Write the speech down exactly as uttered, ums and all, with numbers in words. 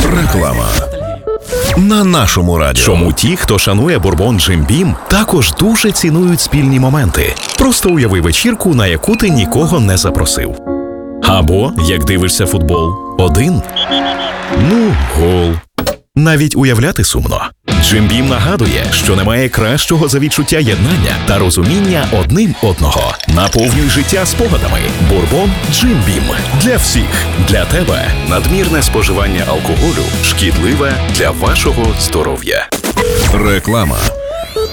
Реклама. На нашому радіо. Чому ті, хто шанує бурбон Jim Beam, також дуже цінують спільні моменти. Просто уяви вечірку, на яку ти нікого не запросив. Або, як дивишся футбол, один. Ну, гол. Навіть уявляти сумно. Jim Beam нагадує, що немає кращого за відчуття єднання та розуміння одним одного. Наповнюй життя спогадами. Бурбон Jim Beam. Для всіх. Для тебе. Надмірне споживання алкоголю шкідливе для вашого здоров'я. Реклама.